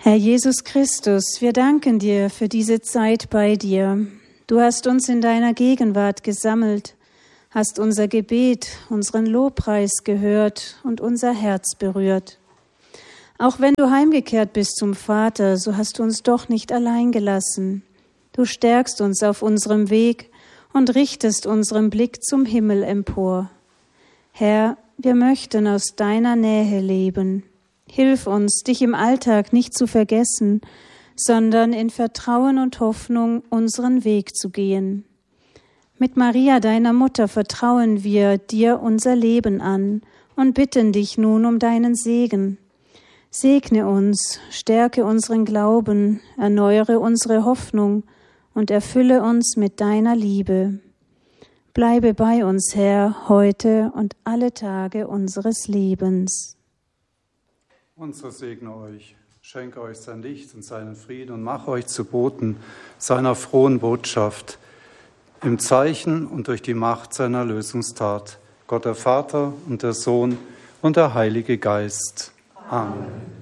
Herr Jesus Christus, wir danken dir für diese Zeit bei dir. Du hast uns in deiner Gegenwart gesammelt, hast unser Gebet, unseren Lobpreis gehört und unser Herz berührt. Auch wenn du heimgekehrt bist zum Vater, so hast du uns doch nicht allein gelassen. Du stärkst uns auf unserem Weg und richtest unseren Blick zum Himmel empor. Herr, wir möchten aus deiner Nähe leben. Hilf uns, dich im Alltag nicht zu vergessen, sondern in Vertrauen und Hoffnung unseren Weg zu gehen. Mit Maria, deiner Mutter, vertrauen wir dir unser Leben an und bitten dich nun um deinen Segen. Segne uns, stärke unseren Glauben, erneuere unsere Hoffnung und erfülle uns mit deiner Liebe. Bleibe bei uns, Herr, heute und alle Tage unseres Lebens. Und so segne euch, schenke euch sein Licht und seinen Frieden und mache euch zu Boten seiner frohen Botschaft, im Zeichen und durch die Macht seiner Lösungstat. Gott der Vater und der Sohn und der Heilige Geist. Amen.